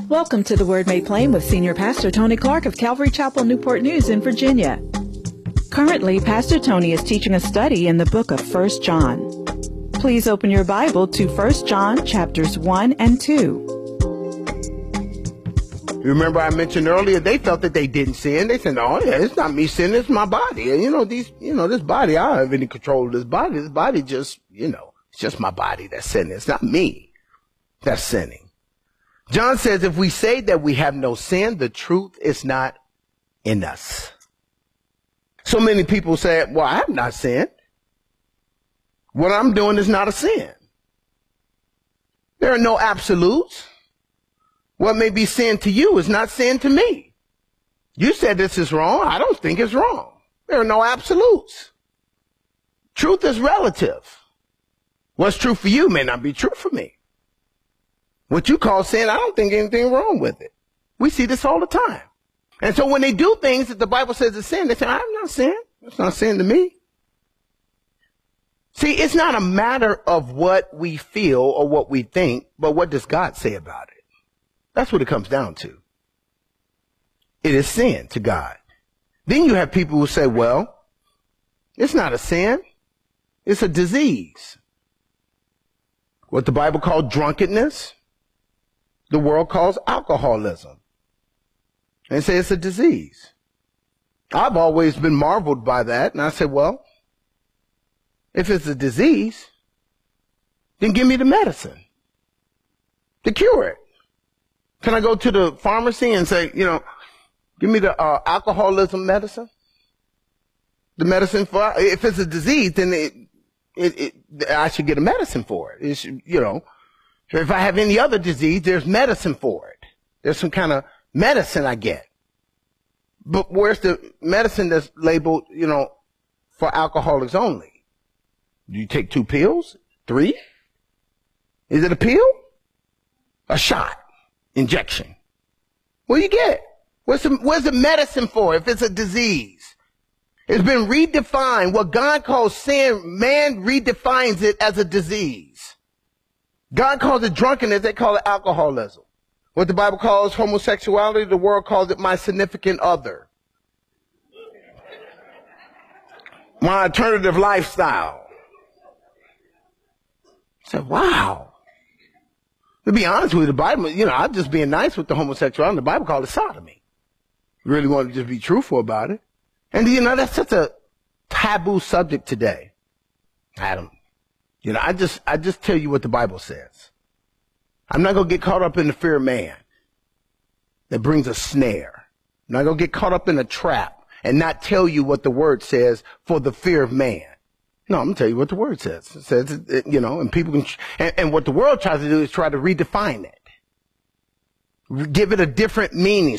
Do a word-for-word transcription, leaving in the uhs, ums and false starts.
Welcome to The Word Made Plain with Senior Pastor Tony Clark of Calvary Chapel, Newport News in Virginia. Currently, Pastor Tony is teaching a study in the book of First John. Please open your Bible to First John chapters one and two. Remember I mentioned earlier, they felt that they didn't sin. They said, oh, yeah, it's not me sinning, it's my body. And, you know, these, you know, this body, I don't have any control of this body. This body just, you know, it's just my body that's sinning. It's not me that's sinning. John says if we say that we have no sin, the truth is not in us. So many people say, well, I have not sinned. What I'm doing is not a sin. There are no absolutes. What may be sin to you is not sin to me. You said this is wrong. I don't think it's wrong. There are no absolutes. Truth is relative. What's true for you may not be true for me. What you call sin, I don't think anything wrong with it. We see this all the time. And so when they do things that the Bible says is sin, they say, I'm not sin. It's not sin to me. See, it's not a matter of what we feel or what we think, but what does God say about it? That's what it comes down to. It is sin to God. Then you have people who say, well, it's not a sin. It's a disease. What the Bible calls drunkenness, the world calls alcoholism. And say it's a disease. I've always been marveled by that. And I said, well, if it's a disease, then give me the medicine to cure it. Can I go to the pharmacy and say, you know, give me the uh, alcoholism medicine? The medicine for, if it's a disease, then it, it, it, I should get a medicine for it. It should, you know, if I have any other disease, there's medicine for it. There's some kind of medicine I get. But where's the medicine that's labeled, you know, for alcoholics only? Do you take two pills? Three? Is it a pill? A shot? Injection? What do you get? Where's the, where's the medicine for if it's a disease? It's been redefined. What God calls sin, man redefines it as a disease. God calls it drunkenness, they call it alcoholism. What the Bible calls homosexuality, the world calls it my significant other. My alternative lifestyle. I said, wow. To be honest with you, the Bible, you know, I'm just being nice with the homosexuality. The Bible calls it sodomy. You really want to just be truthful about it. And, you know, that's such a taboo subject today. I don't, you know, I just, I just tell you what the Bible says. I'm not going to get caught up in the fear of man that brings a snare. I'm not going to get caught up in a trap and not tell you what the word says for the fear of man. No, I'm going to tell you what the word says. It says, you know, and people can, and, and what the world tries to do is try to redefine it. Give it a different meaning.